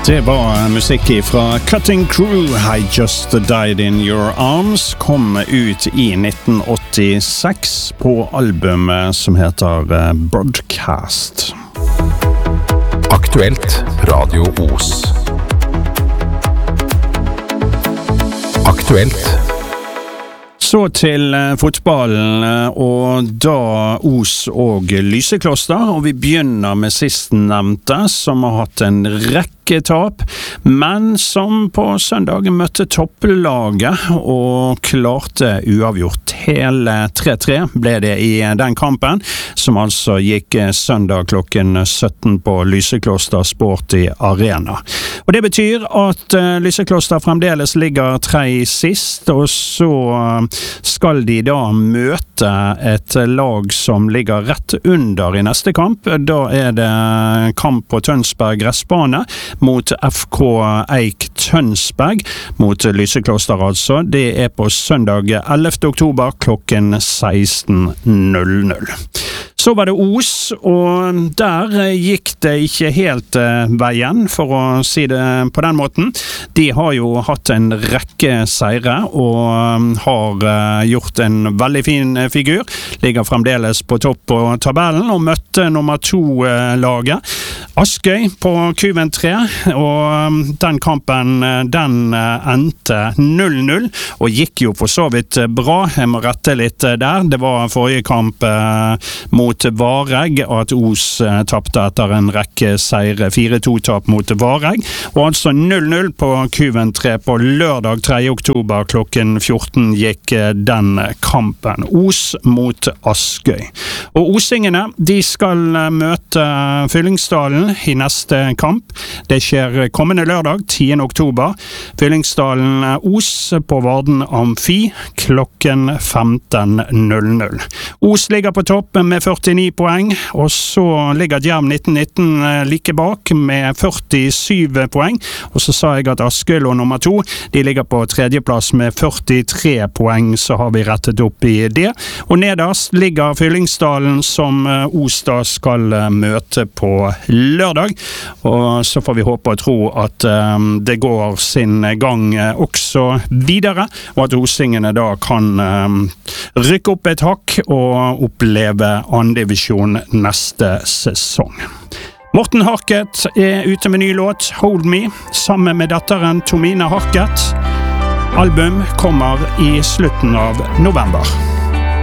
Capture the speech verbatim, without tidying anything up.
Det var musikk fra Cutting Crew, I Just Died in Your Arms, kom ut i nitten åttiseks på albumet som heter Broadcast. Aktuelt Radio Os. Aktuelt. Så til fotballen, og da Os og Lysekloster, og vi begynner med sistnevnte, som har hatt en rekke tap, men som på søndag møtte topplaget og klarte uavgjort. Hele tre tre ble det i den kampen, som altså gikk søndag klokken sytten på Lysekloster Sporty Arena. Og det betyr at Lysekloster fremdeles ligger tre sist, og så skal de da møte et lag som ligger rett under i neste kamp. Da er det kamp på Tønsberg gressbane mot F K Eik Tønsberg, mot Lysekloster altså. Det er på søndag ellevte oktober klokken seksten null null. Så var det Os, og der gikk det ikke helt veien, for å si det på den måten. De har jo hatt en rekke seire, og har gjort en veldig fin figur. Ligger fremdeles på topp på tabellen, og møtte nummer to-laget. Askøy på Kuven tre, og den kampen, den endte null null, og gikk jo for så vidt bra. Jeg må rette litt der. Det var forrige kamp mot Vareg, at Os tappte etter en rekke seire, fire to-tap mot Vareg, og altså null null på Kuven tre på lørdag tredje oktober klokken fjorten gikk den kampen. Os mot Askøy. Og osingene, de skal møte Fyllingsdalen i neste kamp. Det skjer kommende lørdag, tiende oktober. Fyllingsdalen Os på Varden Amfi klokken femten null null. Os ligger på topp med førtini poeng, og så ligger Djerm nitten nitten like bak med førtisju poeng, og så sa jeg at Askøy lå nummer to. De ligger på tredjeplass med førtitre poeng, så har vi rettet opp i det. Og nederst ligger Fyllingsdalen, som Os da skal møte på lørdag, og så får vi håpe og tro at um, det går sin gang også videre, og at osingene da kan um, rykke opp et hakk og oppleve andredivisjon neste sesong. Morten Harket er ute med ny låt, Hold Me, sammen med datteren Tomine Harket. Album kommer i slutten av november.